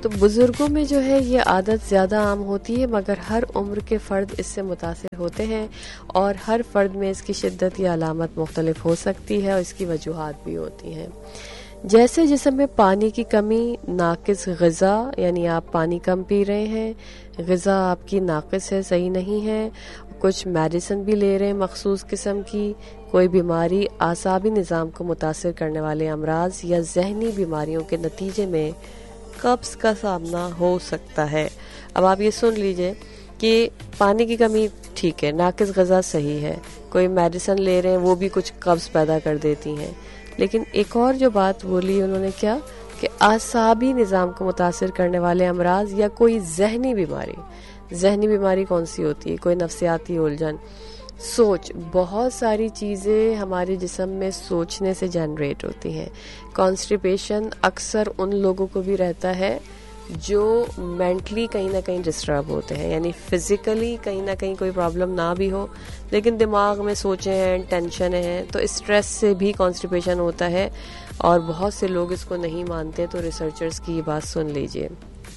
تو بزرگوں میں جو ہے یہ عادت زیادہ عام ہوتی ہے، مگر ہر عمر کے فرد اس سے متاثر ہوتے ہیں، اور ہر فرد میں اس کی شدت یا علامت مختلف ہو سکتی ہے، اور اس کی وجوہات بھی ہوتی ہیں۔ جیسے جسم میں پانی کی کمی، ناقص غذا، یعنی آپ پانی کم پی رہے ہیں، غذا آپ کی ناقص ہے، صحیح نہیں ہے، کچھ میڈیسن بھی لے رہے ہیں مخصوص قسم کی، کوئی بیماری، اعصابی نظام کو متاثر کرنے والے امراض یا ذہنی بیماریوں کے نتیجے میں قبض کا سامنا ہو سکتا ہے۔ اب آپ یہ سن لیجئے کہ پانی کی کمی ٹھیک ہے، ناقص غذا صحیح ہے، کوئی میڈیسن لے رہے ہیں وہ بھی کچھ قبض پیدا کر دیتی ہیں، لیکن ایک اور جو بات بولی انہوں نے کیا کہ اعصابی نظام کو متاثر کرنے والے امراض یا کوئی ذہنی بیماری۔ ذہنی بیماری کون سی ہوتی ہے؟ کوئی نفسیاتی الجھن، سوچ، بہت ساری چیزیں ہمارے جسم میں سوچنے سے جنریٹ ہوتی ہیں۔ کانسٹیپیشن اکثر ان لوگوں کو بھی رہتا ہے جو مینٹلی کہیں نہ کہیں ڈسٹرب ہوتے ہیں، یعنی فزیکلی کہیں نہ کہیں کوئی پرابلم نہ بھی ہو لیکن دماغ میں سوچیں ہیں، ٹینشن ہیں، تو اسٹریس سے بھی کانسٹیپیشن ہوتا ہے، اور بہت سے لوگ اس کو نہیں مانتے، تو ریسرچرز کی یہ بات سن لیجئے۔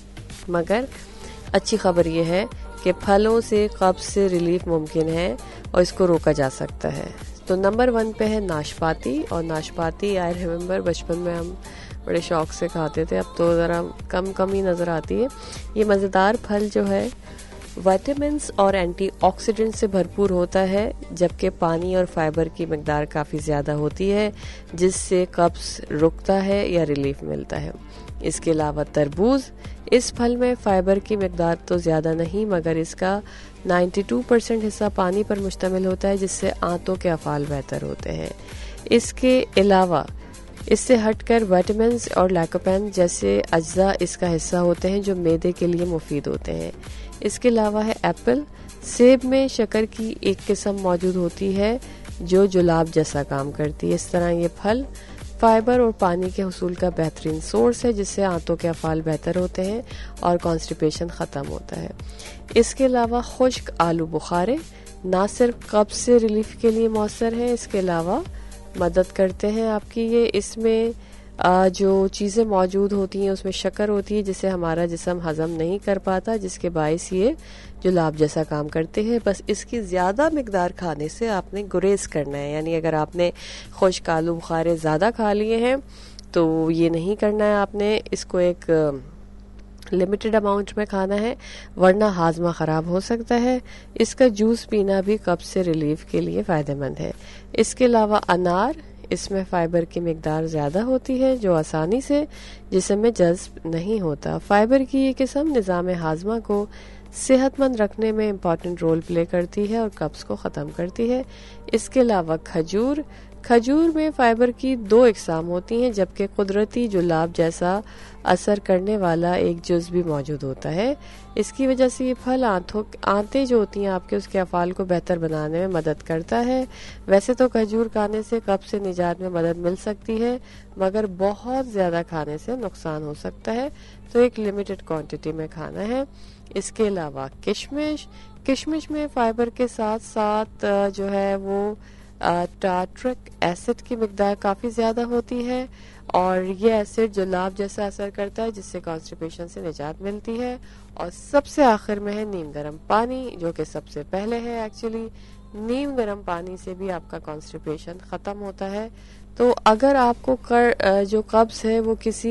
مگر اچھی خبر یہ ہے کہ پھلوں سے قبض سے ریلیف ممکن ہے اور اس کو روکا جا سکتا ہے۔ تو نمبر 1 پہ ہے ناشپاتی، اور ناشپاتی آئی ریممبر بچپن میں ہم بڑے شوق سے کھاتے تھے، اب تو ذرا کم ہی نظر آتی ہے۔ یہ مزیدار پھل جو ہے وائٹامنس اور اینٹی آکسیڈنٹ سے بھرپور ہوتا ہے، جبکہ پانی اور فائبر کی مقدار کافی زیادہ ہوتی ہے جس سے قبض رکتا ہے یا ریلیف ملتا ہے۔ اس کے علاوہ تربوز، اس پھل میں فائبر کی مقدار تو زیادہ نہیں مگر اس کا 92% حصہ پانی پر مشتمل ہوتا ہے، جس سے آنتوں کے افعال بہتر ہوتے ہیں۔ اس کے علاوہ اس سے ہٹ کر وائٹامنز اور لیکوپین جیسے اجزاء اس کا حصہ ہوتے ہیں جو معدے کے لیے مفید ہوتے ہیں۔ اس کے علاوہ ہے ایپل، سیب میں شکر کی ایک قسم موجود ہوتی ہے جو جلاب جیسا کام کرتی ہے۔ اس طرح یہ پھل فائبر اور پانی کے حصول کا بہترین سورس ہے، جس سے آنتوں کے افعال بہتر ہوتے ہیں اور کانسٹیپیشن ختم ہوتا ہے۔ اس کے علاوہ خشک آلو بخارے نہ صرف قبض سے ریلیف کے لیے مؤثر ہیں، اس کے علاوہ مدد کرتے ہیں آپ کی یہ، اس میں جو چیزیں موجود ہوتی ہیں اس میں شکر ہوتی ہے جسے ہمارا جسم ہضم نہیں کر پاتا، جس کے باعث یہ جلاب جیسا کام کرتے ہیں۔ بس اس کی زیادہ مقدار کھانے سے آپ نے گریز کرنا ہے، یعنی اگر آپ نے خشک آلو بخارے زیادہ کھا لیے ہیں تو یہ نہیں کرنا ہے، آپ نے اس کو ایک لمیٹڈ اماؤنٹ میں کھانا ہے، ورنہ ہاضمہ خراب ہو سکتا ہے۔ اس کا جوس پینا بھی قبض سے ریلیف کے لیے فائدہ مند ہے۔ اس کے علاوہ انار، اس میں فائبر کی مقدار زیادہ ہوتی ہے جو آسانی سے جسم میں جذب نہیں ہوتا۔ فائبر کی یہ قسم نظام ہاضمہ کو صحت مند رکھنے میں امپورٹنٹ رول پلے کرتی ہے اور قبض کو ختم کرتی ہے۔ اس کے علاوہ کھجور میں فائبر کی 2 اقسام ہوتی ہیں، جبکہ قدرتی جلاب جیسا اثر کرنے والا ایک جز بھی موجود ہوتا ہے۔ اس کی وجہ سے یہ پھل آنتیں جو ہوتی ہیں آپ کے، اس کے افعال کو بہتر بنانے میں مدد کرتا ہے۔ ویسے تو کھجور کھانے سے قبض سے نجات میں مدد مل سکتی ہے، مگر بہت زیادہ کھانے سے نقصان ہو سکتا ہے، تو ایک لمیٹڈ کوانٹٹی میں کھانا ہے۔ اس کے علاوہ کشمش میں فائبر کے ساتھ ساتھ جو ہے وہ ٹارٹرک ایسڈ کی مقدار کافی زیادہ ہوتی ہے، اور یہ ایسڈ جلاب جیسا اثر کرتا ہے جس سے کانسٹیپیشن سے نجات ملتی ہے۔ اور سب سے آخر میں ہے نیم گرم پانی، جو کہ سب سے پہلے ہے۔ ایکچولی نیم گرم پانی سے بھی آپ کا کانسٹیپیشن ختم ہوتا ہے۔ تو اگر آپ کو جو قبض ہے وہ کسی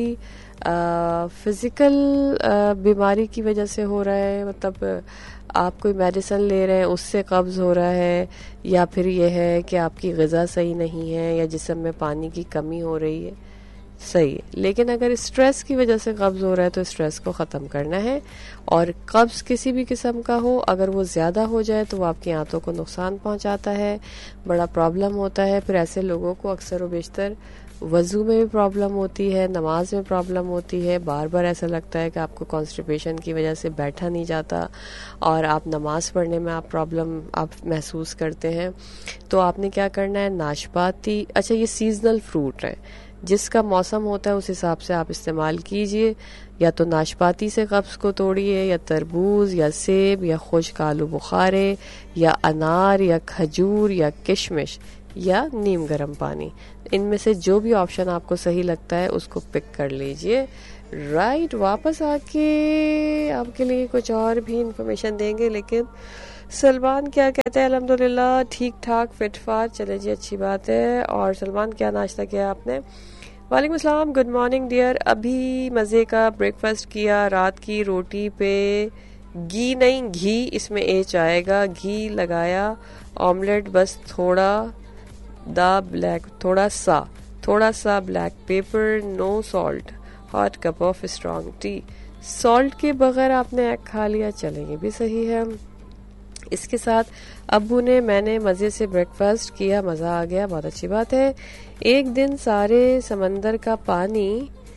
فزیکل بیماری کی وجہ سے ہو رہا ہے، مطلب آپ کوئی میڈیسن لے رہے ہیں اس سے قبض ہو رہا ہے، یا پھر یہ ہے کہ آپ کی غذا صحیح نہیں ہے، یا جسم میں پانی کی کمی ہو رہی ہے، صحیح ہے۔ لیکن اگر اسٹریس کی وجہ سے قبض ہو رہا ہے تو اسٹریس کو ختم کرنا ہے، اور قبض کسی بھی قسم کا ہو اگر وہ زیادہ ہو جائے تو وہ آپ کی آنتوں کو نقصان پہنچاتا ہے، بڑا پرابلم ہوتا ہے۔ پھر ایسے لوگوں کو اکثر و بیشتر وضو میں بھی پرابلم ہوتی ہے، نماز میں پرابلم ہوتی ہے، بار بار ایسا لگتا ہے کہ آپ کو کانسٹیپیشن کی وجہ سے بیٹھا نہیں جاتا، اور آپ نماز پڑھنے میں آپ پرابلم آپ محسوس کرتے ہیں۔ تو آپ نے کیا کرنا ہے، ناشپاتی، اچھا یہ سیزنل فروٹ ہے، جس کا موسم ہوتا ہے اس حساب سے آپ استعمال کیجئے، یا تو ناشپاتی سے قبض کو توڑیے، یا تربوز، یا سیب، یا خشک آلو بخارے، یا انار، یا کھجور، یا کشمش، یا نیم گرم پانی. ان میں سے جو بھی آپشن آپ کو صحیح لگتا ہے اس کو پک کر لیجئے. رائٹ, واپس آ کے آپ کے لیے کچھ اور بھی انفارمیشن دیں گے, لیکن سلمان کیا کہتے ہیں؟ الحمدللہ ٹھیک ٹھاک فٹ فاٹ. چلے جی, اچھی بات ہے. اور سلمان, کیا ناشتہ کیا آپ نے؟ وعلیکم السلام, گڈ مارننگ ڈیئر. ابھی مزے کا بریک فاسٹ کیا, رات کی روٹی پہ گھی نہیں گھی, اس میں ایچ آئے گا, گھی لگایا, آملیٹ, بس تھوڑا سا black paper, know salt, hot cup of strong T. Salt کے بغیر آپ نے ایگ کھا لیا, چلیں یہ بھی صحیح ہے. اس کے ساتھ ابو نے, میں نے مزے سے بریک فاسٹ کیا, مزہ آ گیا, بہت اچھی بات ہے. ایک دن سارے سمندر کا پانی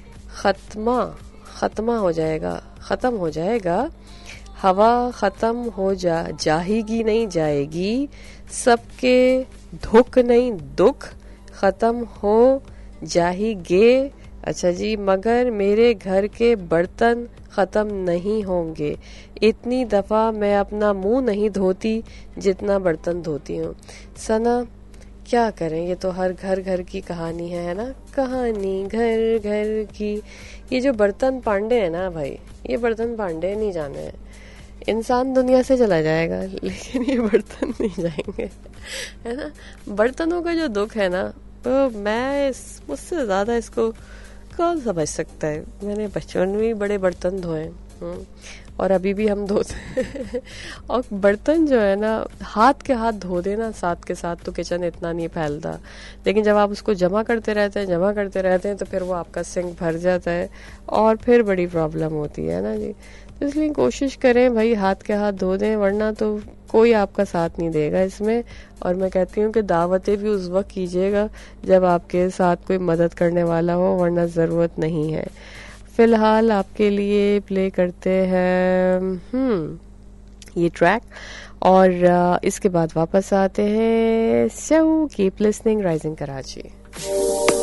ختم ہو جائے گا, ہوا ختم ہو جائے گی, نہیں جائے گی, سب کے دکھ ختم ہو جائیں گے. اچھا جی, مگر میرے گھر کے برتن ختم نہیں ہوں گے. اتنی دفعہ میں اپنا منہ نہیں دھوتی جتنا برتن دھوتی ہوں. ثنا, کیا کریں, یہ تو ہر گھر کی کہانی ہے نا, کہانی گھر کی. یہ جو برتن پانڈے ہیں نا بھائی, یہ برتن پانڈے نہیں جانے ہیں. انسان دنیا سے چلا جائے گا لیکن یہ برتن نہیں جائیں گے, ہے نا. برتنوں کا جو دکھ ہے نا, تو مجھ سے زیادہ اس کو کون سمجھ سکتا ہے. میں نے بچپن میں بھی بڑے برتن دھوئے, اور ابھی بھی ہم دھوتے ہیں. اور برتن جو ہے نا, ہاتھ کے ہاتھ دھو دینا ساتھ کے ساتھ, تو کچن اتنا نہیں پھیلتا. لیکن جب آپ اس کو جمع کرتے رہتے ہیں تو پھر وہ آپ کا سنک بھر جاتا ہے, اور پھر بڑی پرابلم ہوتی ہے نا جی. اس لیے کوشش کریں بھائی, ہاتھ کے ہاتھ دھو دیں, ورنہ تو کوئی آپ کا ساتھ نہیں دے گا اس میں. اور میں کہتی ہوں کہ دعوتیں بھی اس وقت کیجیے گا جب آپ کے ساتھ کوئی مدد کرنے والا ہو, ورنہ ضرورت نہیں ہے. فی الحال آپ کے لیے پلے کرتے ہیں یہ ٹریک, اور اس کے بعد واپس آتے ہیں. So keep listening rising Karachi.